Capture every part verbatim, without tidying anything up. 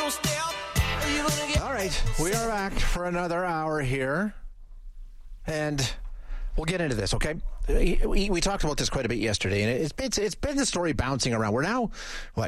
All right, we are back for another hour here, and we'll get into this, okay? We, we talked about this quite a bit yesterday, and it's, it's, it's been the story bouncing around. We're now, what,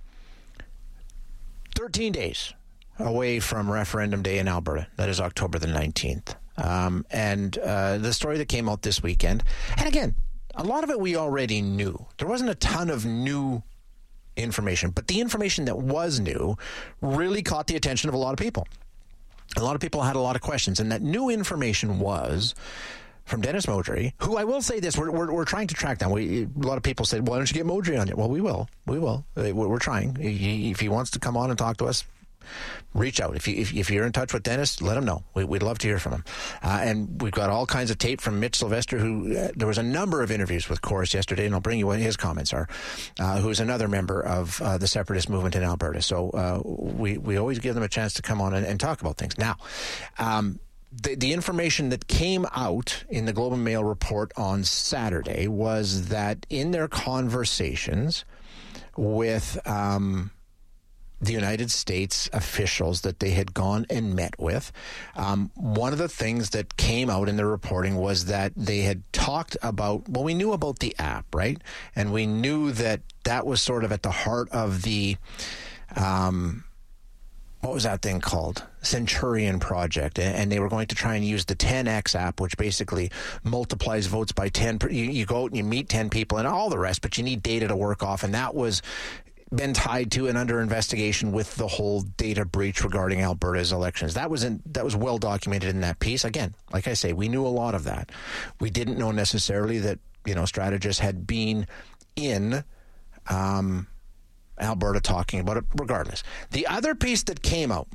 thirteen days away from referendum day in Alberta. That is October the nineteenth. Um, and uh, the story that came out this weekend, and again, a lot of it we already knew. There wasn't a ton of new information, but the information that was new really caught the attention of a lot of people. A lot of people had a lot of questions, and that new information was from Dennis Modry, who I will say this, we're, we're, we're trying to track down. We, a lot of people said, why don't you get Modry on it? Well, we will. We will. We're, we're trying. He, if he wants to come on and talk to us, reach out. If, you, if, if you're in touch with Dennis, let him know. We, we'd love to hear from him. Uh, and we've got all kinds of tape from Mitch Sylvester, who uh, there was a number of interviews with Chorus yesterday, and I'll bring you what his comments are, uh, who is another member of uh, the separatist movement in Alberta. So uh, we, we always give them a chance to come on and, and talk about things. Now, um, the, the information that came out in the Globe and Mail report on Saturday was that in their conversations with Um, the United States officials that they had gone and met with, Um, one of the things that came out in the reporting was that they had talked about, well, we knew about the app, right? And we knew that that was sort of at the heart of the, um, what was that thing called? Centurion Project. And they were going to try and use the ten X app, which basically multiplies votes by ten. You, you go out and you meet ten people and all the rest, but you need data to work off. And that was been tied to and under investigation with the whole data breach regarding Alberta's elections. That was in, that was well documented in that piece. Again, like I say, we knew a lot of that. We didn't know necessarily that, you know, strategists had been in um, Alberta talking about it regardless. The other piece that came out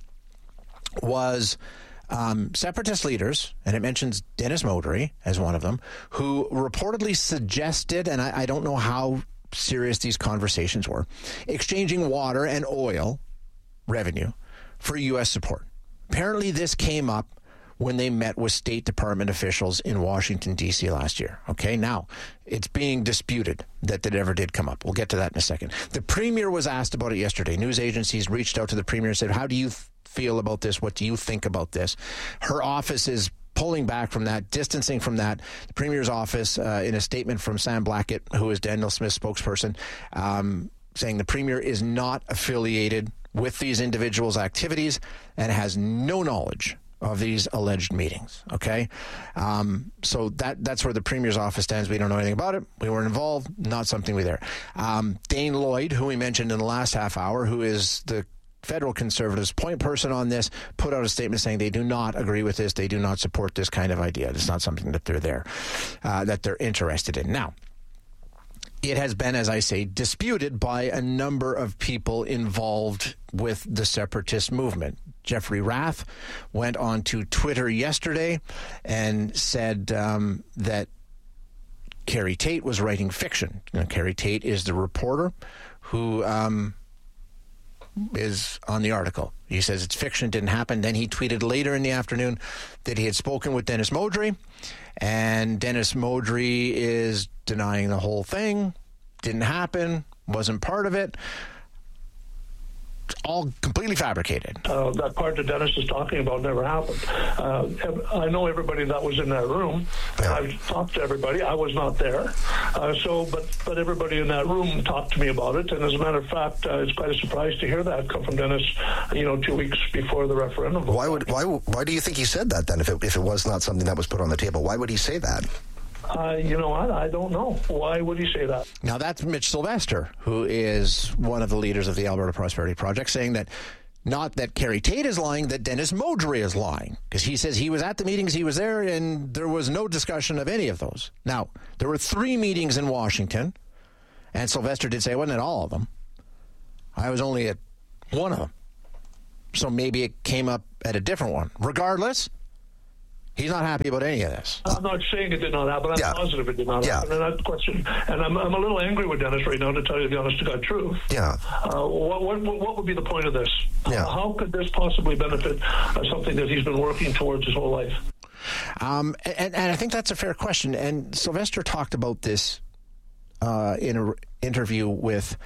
was um, separatist leaders, and it mentions Dennis Modry as one of them, who reportedly suggested, and I, I don't know how serious these conversations were, exchanging water and oil revenue for U S support. Apparently this came up when they met with State Department officials in Washington, D C last year. Okay, now it's being disputed that that ever did come up. We'll get to that in a second. The Premier was asked about it yesterday. News agencies reached out to the Premier and said, how do you feel about this? What do you think about this? Her office is pulling back from that, distancing from that. The Premier's office, uh, in a statement from Sam Blackett, who is Daniel Smith's spokesperson, um, saying the Premier is not affiliated with these individuals' activities and has no knowledge of these alleged meetings. Okay, um, so that that's where the Premier's office stands. We don't know anything about it. We weren't involved. Not something we there. Um, Dane Lloyd, who we mentioned in the last half hour, who is the Federal Conservatives' point person on this, put out a statement saying they do not agree with this. They do not support this kind of idea. It's not something that they're there, uh, that they're interested in. Now, it has been, as I say, disputed by a number of people involved with the separatist movement. Jeffrey Rath went on to Twitter yesterday and said um, that Kerry Tate was writing fiction. You know, Kerry Tate is the reporter who Um, is on the article. He says it's fiction, didn't happen. Then he tweeted later in the afternoon that he had spoken with Dennis Modry, and Dennis Modry is denying the whole thing. Didn't happen, wasn't part of it. All completely fabricated. Uh, that part that Dennis is talking about never happened. Uh, I know everybody that was in that room. Yeah. I've talked to everybody. I was not there. Uh, so, but but everybody in that room talked to me about it. And as a matter of fact, uh, it's quite a surprise to hear that come from Dennis, you know, two weeks before the referendum. Why would why why do you think he said that then? If it if it was not something that was put on the table, why would he say that? Uh, you know what? I don't know. Why would he say that? Now, that's Mitch Sylvester, who is one of the leaders of the Alberta Prosperity Project, saying that not that Kerry Tate is lying, that Dennis Modry is lying. Because he says he was at the meetings, he was there, and there was no discussion of any of those. Now, there were three meetings in Washington, and Sylvester did say I wasn't at all of them. I was only at one of them. So maybe it came up at a different one. Regardless, he's not happy about any of this. I'm not saying it did not happen. I'm yeah. positive it did not yeah. happen. And that's the question. And I'm, I'm a little angry with Dennis right now, to tell you the honest to God truth. Yeah. Uh, what, what, what would be the point of this? Yeah. Uh, how could this possibly benefit uh, something that he's been working towards his whole life? Um, and, and I think that's a fair question. And Sylvester talked about this uh, in an interview with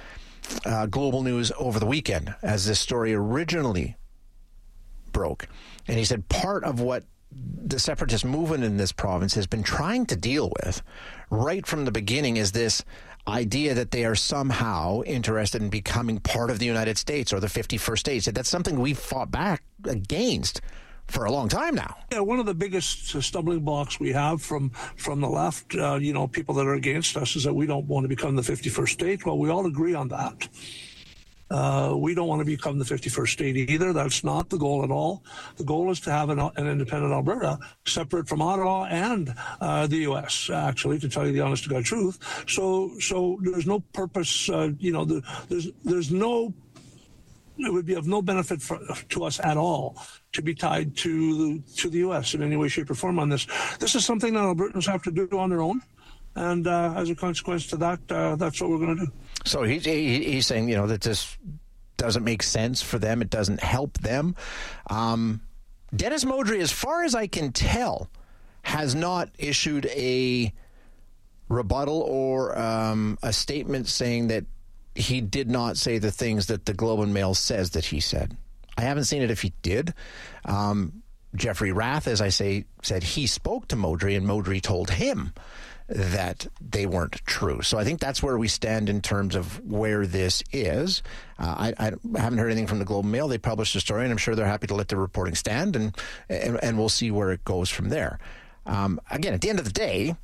uh, Global News over the weekend as this story originally broke. And he said part of what the separatist movement in this province has been trying to deal with right from the beginning is this idea that they are somehow interested in becoming part of the United States or the fifty-first state. That's something we've fought back against for a long time now. Yeah, one of the biggest stumbling blocks we have from from the left, uh, you know, people that are against us is that we don't want to become the fifty-first state. Well, we all agree on that. Uh, we don't want to become the fifty-first state either. That's not the goal at all. The goal is to have an, an independent Alberta, separate from Ottawa and uh, the U S, actually, to tell you the honest to God truth. So, so there's no purpose, uh, you know, the, there's there's no, it would be of no benefit for, to us at all to be tied to the, to the U S in any way, shape, or form on this. This is something that Albertans have to do on their own. And uh, as a consequence to that, uh, that's what we're going to do. So he, he, he's saying, you know, that this doesn't make sense for them. It doesn't help them. Um, Dennis Modry, as far as I can tell, has not issued a rebuttal or um, a statement saying that he did not say the things that the Globe and Mail says that he said. I haven't seen it if he did. Um, Jeffrey Rath, as I say, said he spoke to Modry and Modry told him that they weren't true. So I think that's where we stand in terms of where this is. Uh, I, I haven't heard anything from the Globe and Mail. They published a story, and I'm sure they're happy to let the reporting stand, and and, and we'll see where it goes from there. Um, again, at the end of the day,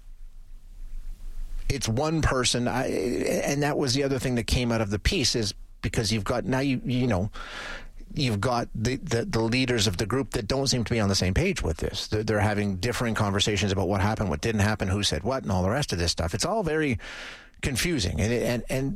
it's one person, I, and that was the other thing that came out of the piece is because you've got, now you, you know, you've got the, the, the leaders of the group that don't seem to be on the same page with this. They're, they're having differing conversations about what happened, what didn't happen, who said what, and all the rest of this stuff. It's all very confusing, and and and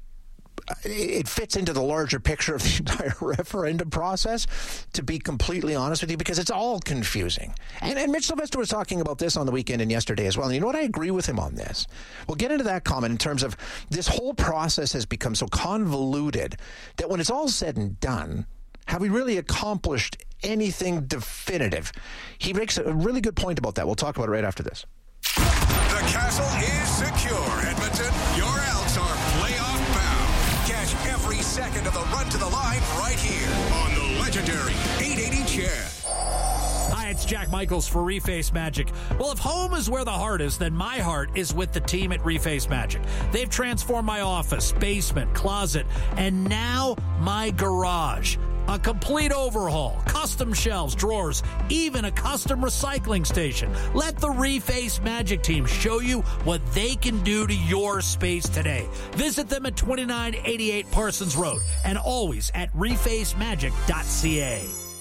it fits into the larger picture of the entire referendum process, to be completely honest with you, because it's all confusing. And, and Mitch Sylvester was talking about this on the weekend and yesterday as well. And you know what? I agree with him on this. We'll get into that comment in terms of this whole process has become so convoluted that when it's all said and done, have we really accomplished anything definitive? He makes a really good point about that. We'll talk about it right after this. The castle is secure, Edmonton. Your Elks are playoff bound. Catch every second of the run to the line right here on the legendary eight eighty Chad. Hi, it's Jack Michaels for Reface Magic. Well, if home is where the heart is, then my heart is with the team at Reface Magic. They've transformed my office, basement, closet, and now my garage. A complete overhaul, custom shelves, drawers, even a custom recycling station. Let the Reface Magic team show you what they can do to your space today. Visit them at twenty-nine eighty-eight Parsons Road and always at reface magic dot c a.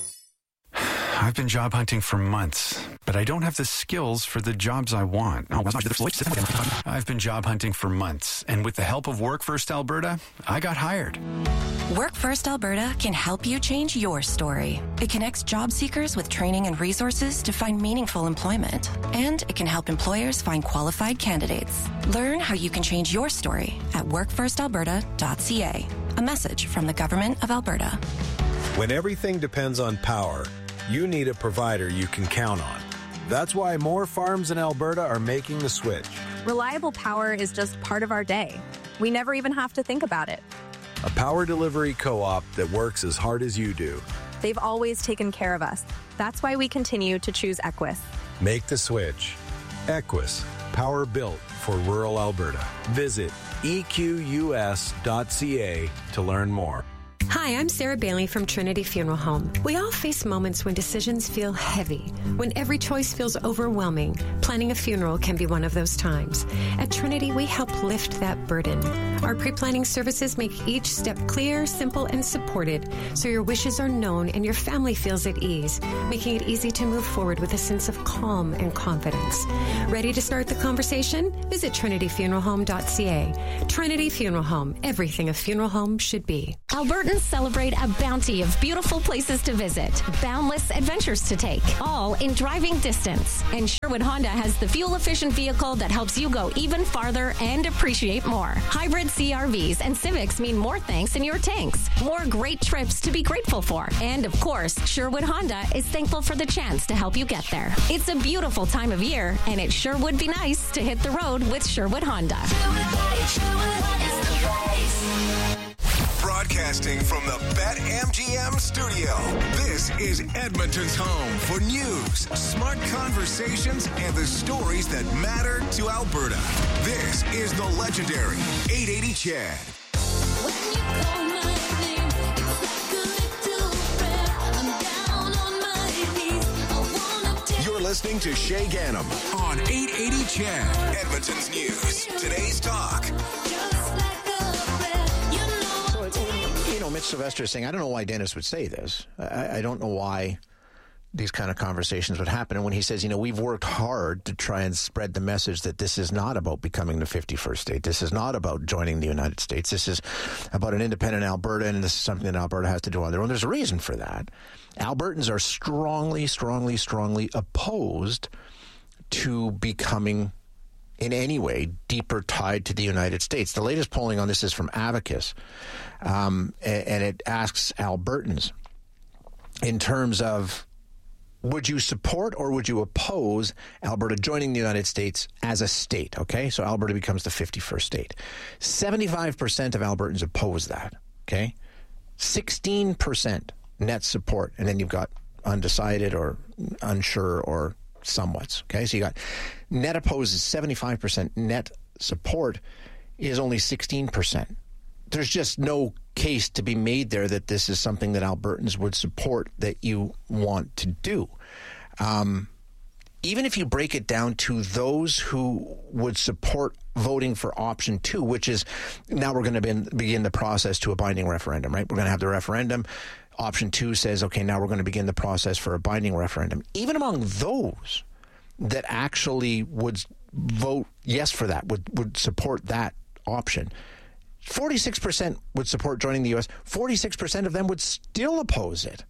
I've been job hunting for months, but I don't have the skills for the jobs I want. I've been job hunting for months, and with the help of Work First Alberta, I got hired. Work First Alberta can help you change your story. It connects job seekers with training and resources to find meaningful employment, and it can help employers find qualified candidates. Learn how you can change your story at work first alberta dot c a. A message from the Government of Alberta. When everything depends on power, you need a provider you can count on. That's why more farms in Alberta are making the switch. Reliable power is just part of our day. We never even have to think about it. A power delivery co-op that works as hard as you do. They've always taken care of us. That's why we continue to choose Equus. Make the switch. Equus, power built for rural Alberta. Visit e q u s dot c a to learn more. Hi, I'm Sarah Bailey from Trinity Funeral Home. We all face moments when decisions feel heavy, when every choice feels overwhelming. Planning a funeral can be one of those times. At Trinity, we help lift that burden. Our pre-planning services make each step clear, simple, and supported, so your wishes are known and your family feels at ease, making it easy to move forward with a sense of calm and confidence. Ready to start the conversation? Visit trinity funeral home dot c a. Trinity Funeral Home, everything a funeral home should be. Albertans celebrate a bounty of beautiful places to visit, boundless adventures to take, all in driving distance. And Sherwood Honda has the fuel-efficient vehicle that helps you go even farther and appreciate more. Hybrid C R Vs and Civics mean more thanks in your tanks, more great trips to be grateful for. And of course, Sherwood Honda is thankful for the chance to help you get there. It's a beautiful time of year, and it sure would be nice to hit the road with Sherwood Honda. Sherwood, Sherwood is the place. Broadcasting from the BetMGM studio, this is Edmonton's home for news, smart conversations, and the stories that matter to Alberta. This is the legendary eight eighty Chad. You're listening to Shay Ganem on eight eighty Chad, Edmonton's news, today's talk. You know, Mitch Sylvester is saying, I don't know why Dennis would say this. I, I don't know why these kind of conversations would happen. And when he says, you know, we've worked hard to try and spread the message that this is not about becoming the fifty-first state. This is not about joining the United States. This is about an independent Alberta, and this is something that Alberta has to do on their own. There's a reason for that. Albertans are strongly, strongly, strongly opposed to becoming in any way deeper tied to the United States. The latest polling on this is from Abacus, um, and, and it asks Albertans in terms of, would you support or would you oppose Alberta joining the United States as a state? Okay, so Alberta becomes the fifty-first state. seventy-five percent of Albertans oppose that, okay? sixteen percent net support, and then you've got undecided or unsure or somewhat. Okay, so you got net opposes seventy-five percent, net support is only sixteen percent. There's just no case to be made there that this is something that Albertans would support, that you want to do. Um, even if you break it down to those who would support voting for option two, which is now we're going to begin the process to a binding referendum, right? We're going to have the referendum. Option two says, okay, now we're going to begin the process for a binding referendum. Even among those that actually would vote yes for that, would, would support that option, forty-six percent would support joining the U S, forty-six percent of them would still oppose it.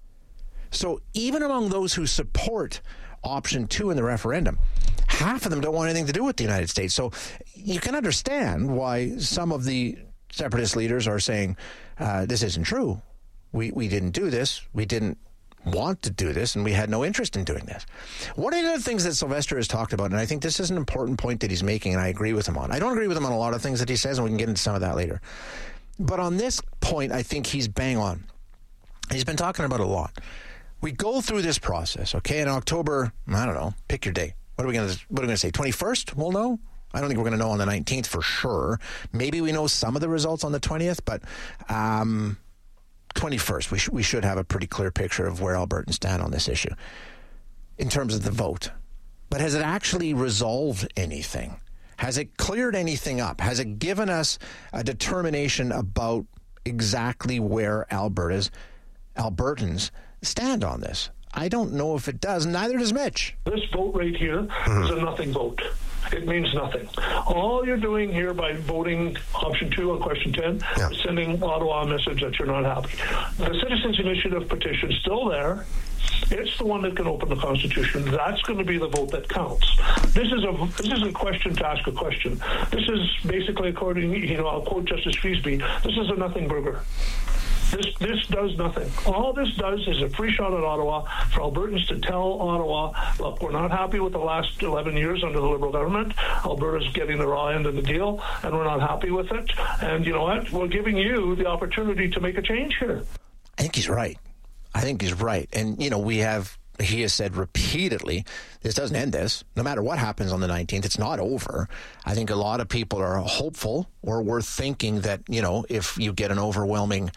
So even among those who support option two in the referendum, half of them don't want anything to do with the United States. So you can understand why some of the separatist leaders are saying, uh, this isn't true. We we didn't do this. We didn't want to do this, and we had no interest in doing this. One of the other things that Sylvester has talked about, and I think this is an important point that he's making, and I agree with him on. I don't agree with him on a lot of things that he says, and we can get into some of that later. But on this point, I think he's bang on. He's been talking about it a lot. We go through this process, okay? In October, I don't know, pick your day. What are we going to what are we going to say? twenty-first? We'll know. I don't think we're going to know on the nineteenth for sure. Maybe we know some of the results on the twentieth, but um, twenty-first, we, sh- we should have a pretty clear picture of where Albertans stand on this issue in terms of the vote. But has it actually resolved anything? Has it cleared anything up? Has it given us a determination about exactly where Alberta's Albertans stand on this? I don't know if it does. Neither does Mitch. This vote right here mm-hmm. is a nothing vote. It means nothing. All you're doing here by voting option two on question ten yeah. is sending Ottawa a message that you're not happy. The Citizens Initiative petition is still there. It's the one that can open the Constitution. That's going to be the vote that counts. This is a this is a question to ask a question. This is basically, according, you know, I'll quote Justice Feasby, this is a nothing burger. This this does nothing. All this does is a free shot at Ottawa for Albertans to tell Ottawa, look, we're not happy with the last eleven years under the Liberal government. Alberta's getting the raw end of the deal, and we're not happy with it. And you know what? We're giving you the opportunity to make a change here. I think he's right. I think he's right. And, you know, we have, he has said repeatedly, this doesn't end this. No matter what happens on the nineteenth, it's not over. I think a lot of people are hopeful or were thinking that, you know, if you get an overwhelming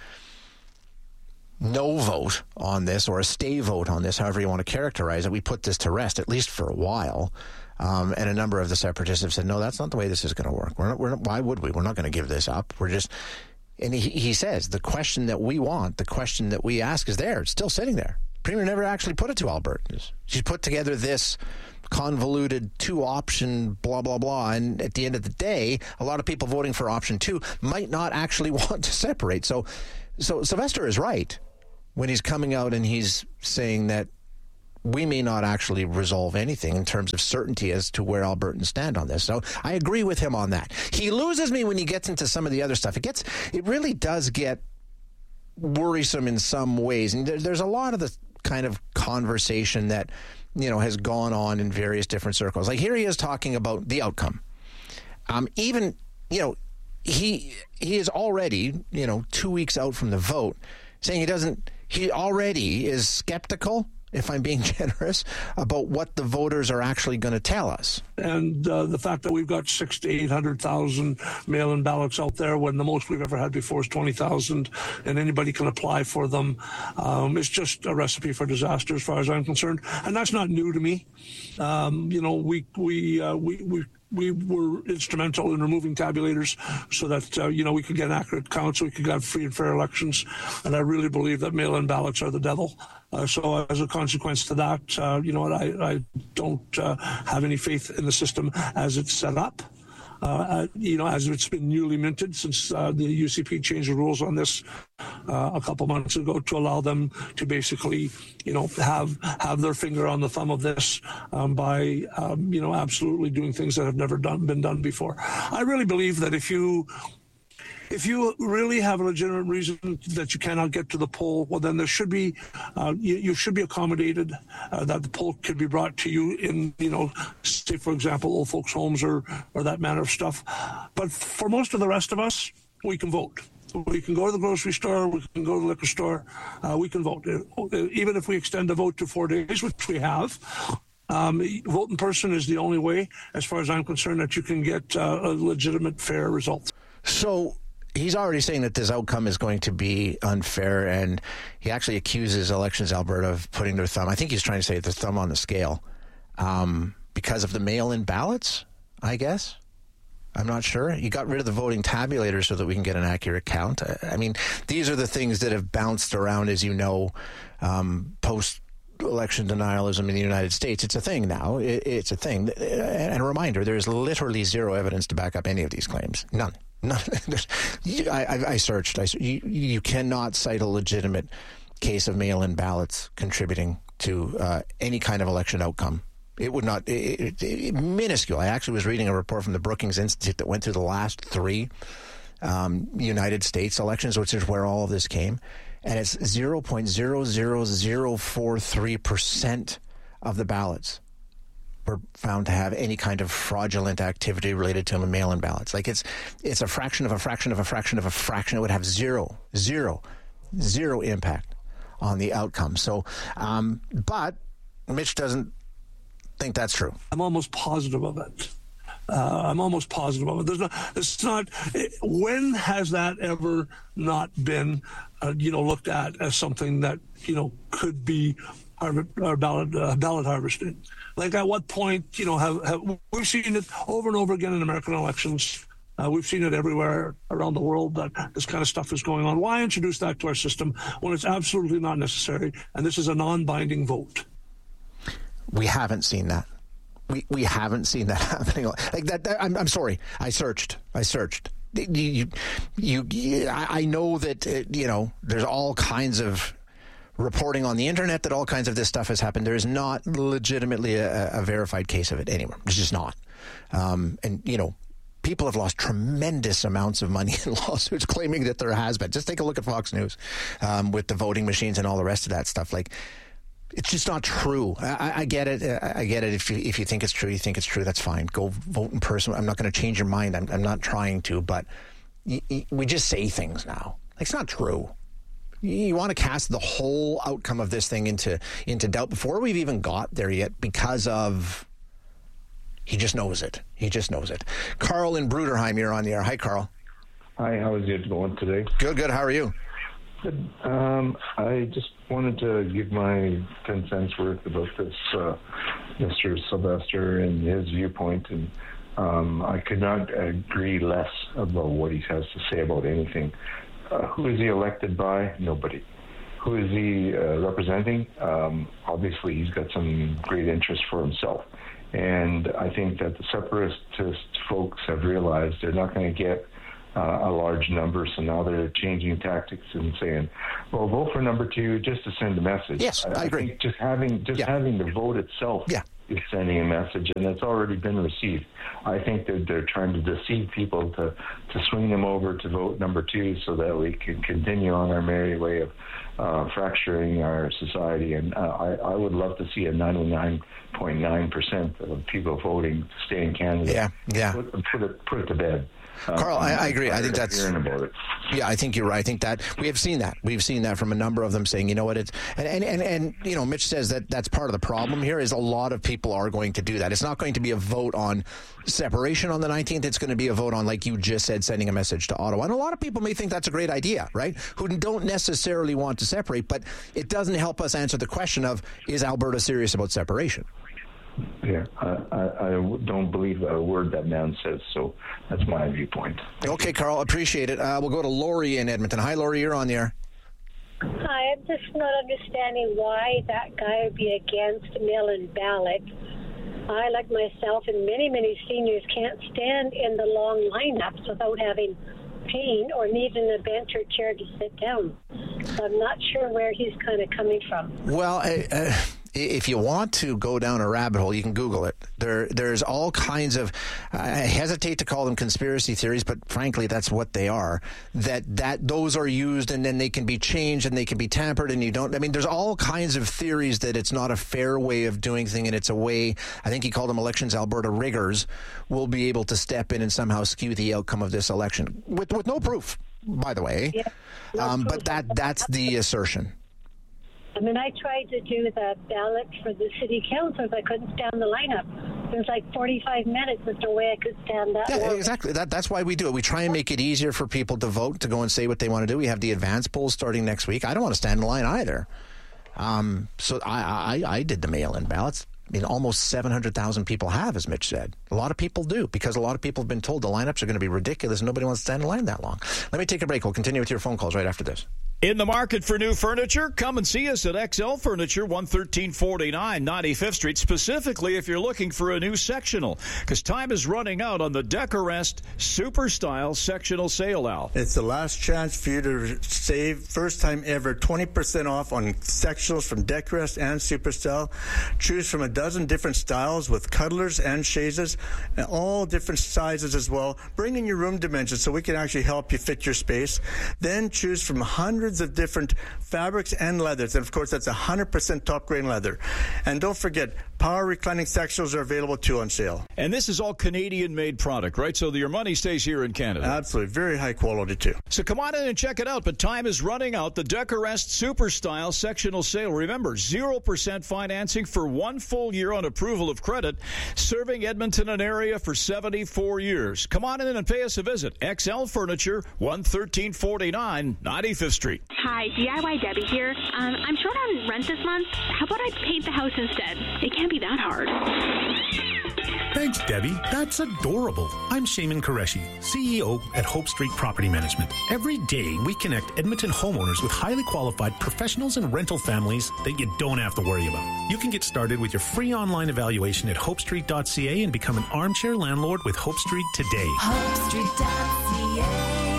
no vote on this or a stay vote on this, however you want to characterize it, we put this to rest, at least for a while. Um, and a number of the separatists have said, no, that's not the way this is going to work. We're not, we're not, why would we? We're not going to give this up. We're just, and he, he says, the question that we want, the question that we ask is there. It's still sitting there. Premier never actually put it to Albertans. She's put together this convoluted two-option blah, blah, blah. And at the end of the day, a lot of people voting for option two might not actually want to separate. So, so Sylvester is right when he's coming out and he's saying that we may not actually resolve anything in terms of certainty as to where Albertans stand on this. So I agree with him on that. He loses me when he gets into some of the other stuff. It gets, it really does get worrisome in some ways. And there, there's a lot of the kind of conversation that, you know, has gone on in various different circles. Like here he is talking about the outcome. Um, even, you know, he he is already, you know, two weeks out from the vote, saying he doesn't, he already is skeptical, if I'm being generous, about what the voters are actually going to tell us. And uh, the fact that we've got six to eight hundred thousand mail-in ballots out there, when the most we've ever had before is twenty thousand, and anybody can apply for them, um, it's just a recipe for disaster, as far as I'm concerned. And that's not new to me. Um, you know, we we uh, we we. We were instrumental in removing tabulators so that, uh, you know, we could get an accurate count, so we could have free and fair elections. And I really believe that mail-in ballots are the devil. Uh, so as a consequence to that, uh, you know what, I, I don't uh, have any faith in the system as it's set up. Uh, you know, as it's been newly minted since uh, the U C P changed the rules on this uh, a couple months ago to allow them to basically, you know, have have their finger on the thumb of this um, by, um, you know, absolutely doing things that have never done been done before. I really believe that if you If you really have a legitimate reason that you cannot get to the poll, well, then there should be, uh, you, you should be accommodated, uh, that the poll could be brought to you in, you know, say, for example, old folks' homes or, or that manner of stuff. But for most of the rest of us, we can vote. We can go to the grocery store, we can go to the liquor store, uh, we can vote. Even if we extend the vote to four days, which we have, Um, vote in person is the only way, as far as I'm concerned, that you can get uh, a legitimate, fair result. So he's already saying that this outcome is going to be unfair, and he actually accuses Elections Alberta of putting their thumb, I think he's trying to say their thumb on the scale, um, because of the mail-in ballots, I guess. I'm not sure. You got rid of the voting tabulator so that we can get an accurate count. I, I mean, these are the things that have bounced around, as you know, um, post election denialism in the United States. It's a thing now. It, it's a thing. And a reminder, there is literally zero evidence to back up any of these claims. None. None. I, I, I searched. I, you, you cannot cite a legitimate case of mail-in ballots contributing to uh, any kind of election outcome. It would not, it, it, it, minuscule. I actually was reading a report from the Brookings Institute that went through the last three um, United States elections, which is where all of this came. And it's zero point zero zero zero four three percent of the ballots were found to have any kind of fraudulent activity related to mail-in ballots. Like it's it's a fraction of a fraction of a fraction of a fraction. It would have zero, zero, zero impact on the outcome. So, um, but Mitch doesn't think that's true. I'm almost positive of it. Uh, I'm almost positive of it. There's not. It's not. It, when has that ever not been, uh, you know, looked at as something that you know could be harvest, or ballot uh, ballot harvested? Like at what point, you know, have, have we've seen it over and over again in American elections. Uh, we've seen it everywhere around the world that this kind of stuff is going on. Why introduce that to our system when it's absolutely not necessary? And this is a non-binding vote. We haven't seen that. We we haven't seen that happening. Like that. that I'm I'm sorry. I searched. I searched. You you, you I know that uh, you know there's all kinds of reporting on the internet that all kinds of this stuff has happened. There is not legitimately a, a verified case of it anywhere. It's just not. Um, and you know, people have lost tremendous amounts of money in lawsuits claiming that there has been. Just take a look at Fox News um, with the voting machines and all the rest of that stuff. Like. It's just not true. I, I get it. I get it. If you if you think it's true, you think it's true. That's fine. Go vote in person. I'm not going to change your mind. I'm, I'm not trying to. But y- y- we just say things now. Like, it's not true. You, you want to cast the whole outcome of this thing into into doubt before we've even got there yet, because of he just knows it. He just knows it. Carl in Bruderheim, you're on the air. Hi, Carl. Hi. How is it going today? Good. Good. How are you? Good. Um, I just wanted to give my ten cents worth about this uh, Mister Sylvester and his viewpoint, and um, I could not agree less about what he has to say about anything. Uh, who is he elected by? Nobody. Who is he uh, representing? Um, obviously, he's got some great interest for himself. And I think that the separatist folks have realized they're not going to get Uh, a large number, so now they're changing tactics and saying, "Well, vote for number two just to send a message." Yes, I, I agree. Think just having just yeah. having the vote itself yeah. is sending a message, and it's already been received. I think that they're trying to deceive people to to swing them over to vote number two, so that we can continue on our merry way of uh, fracturing our society. And uh, I, I would love to see a ninety-nine point nine percent of people voting to stay in Canada. Yeah, yeah. Put, put it put it to bed. Carl, I, I agree. I think that's hearing about it. Yeah, I think you're right. I think that we have seen that. We've seen that from a number of them saying, you know what, it's and and, and, and you know, Mitch says that that's part of the problem here is a lot of people are going to do that. It's not going to be a vote on separation on the nineteenth. It's going to be a vote on, like you just said, sending a message to Ottawa. And a lot of people may think that's a great idea, right? Who don't necessarily want to separate, but it doesn't help us answer the question of, is Alberta serious about separation? Yeah, I, I, I don't believe a word that man says, so that's my viewpoint. Okay, Carl, appreciate it. Uh, we'll go to Lori in Edmonton. Hi, Lori, you're on the air. Hi, I'm just not understanding why that guy would be against mail-in ballot. I, like myself and many, many seniors, can't stand in the long lineups without having pain or needing a bench or chair to sit down. So I'm not sure where he's kind of coming from. Well, uh, uh, if you want to go down a rabbit hole, you can Google it. There, there's all kinds of, I hesitate to call them conspiracy theories, but frankly, that's what they are. That that those are used and then they can be changed and they can be tampered and you don't, I mean, there's all kinds of theories that it's not a fair way of doing things and it's a way, I think he called them Elections Alberta riggers, will be able to step in and somehow skew the outcome of this election. With, with no proof, by the way. Yeah, no um, proof. But that that's the assertion. I mean, I tried to do the ballot for the city councils. I couldn't stand the lineup. It was like forty-five minutes. There's no way I could stand that Yeah, long. exactly. That, that's why we do it. We try and make it easier for people to vote, to go and say what they want to do. We have the advance polls starting next week. I don't want to stand in line either. Um, so I, I, I did the mail-in ballots. I mean, almost seven hundred thousand people have, as Mitch said. A lot of people do, because a lot of people have been told the lineups are going to be ridiculous and nobody wants to stand in line that long. Let me take a break. We'll continue with your phone calls right after this. In the market for new furniture? Come and see us at X L Furniture, one thirteen forty-nine ninety-fifth Street, specifically if you're looking for a new sectional, because time is running out on the Decorest Super Style Sectional Sale, Al. It's the last chance for you to save, first time ever, twenty percent off on sectionals from Decorest and Super Style. Choose from a dozen different styles with cuddlers and chaises, and all different sizes as well. Bring in your room dimensions so we can actually help you fit your space. Then choose from hundreds of different fabrics and leathers, and of course that's one hundred percent top grain leather. And don't forget, power reclining sectionals are available too on sale. And this is all Canadian made product, right? So that your money stays here in Canada. Absolutely, very high quality too. So come on in and check it out, but time is running out. The Decorest Super Style Sectional Sale. Remember, zero percent financing for one full year on approval of credit, serving Edmonton and area for seventy-four years. Come on in and pay us a visit. X L Furniture, one thirteen forty-nine ninety-fifth Street. Hi, D I Y Debbie here. Um, I'm short on rent this month. How about I paint the house instead? It can't be that hard. Thanks, Debbie. That's adorable. I'm Shaman Qureshi, C E O at Hope Street Property Management. Every day, we connect Edmonton homeowners with highly qualified professionals and rental families that you don't have to worry about. You can get started with your free online evaluation at hope street dot c a and become an armchair landlord with Hope Street today. hope street dot c a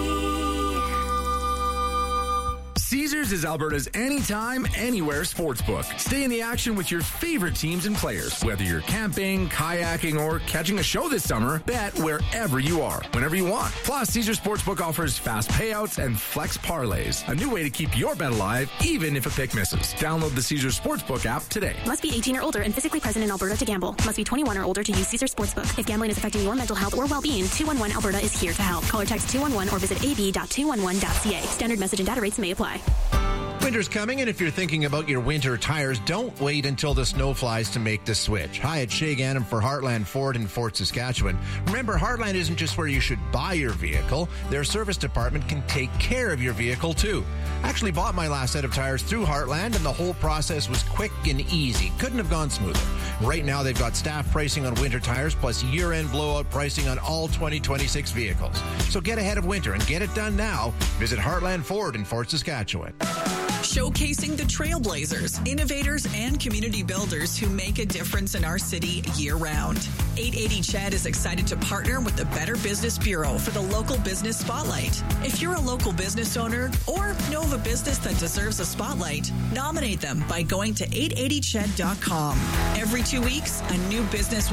Caesars is Alberta's anytime, anywhere sportsbook. Stay in the action with your favorite teams and players. Whether you're camping, kayaking, or catching a show this summer, bet wherever you are, whenever you want. Plus, Caesars Sportsbook offers fast payouts and flex parlays, a new way to keep your bet alive, even if a pick misses. Download the Caesars Sportsbook app today. Must be eighteen or older and physically present in Alberta to gamble. Must be twenty-one or older to use Caesars Sportsbook. If gambling is affecting your mental health or well-being, two one one Alberta is here to help. Call or text two one one or visit a b dot two one one dot c a. Standard message and data rates may apply. Winter's coming, and if you're thinking about your winter tires, don't wait until the snow flies to make the switch. Hi, it's Shay Gannon for Heartland Ford in Fort Saskatchewan. Remember, Heartland isn't just where you should buy your vehicle. Their service department can take care of your vehicle, too. I actually bought my last set of tires through Heartland, and the whole process was quick and easy. Couldn't have gone smoother. Right now, they've got staff pricing on winter tires, plus year-end blowout pricing on all twenty twenty-six vehicles. So get ahead of winter and get it done now. Visit Heartland Ford in Fort Saskatchewan. Showcasing the trailblazers, innovators, and community builders who make a difference in our city year-round. eight eighty C H E D is excited to partner with the Better Business Bureau for the Local Business Spotlight. If you're a local business owner or know of a business that deserves a spotlight, nominate them by going to eight eighty C H E D dot com. Every two weeks, a new business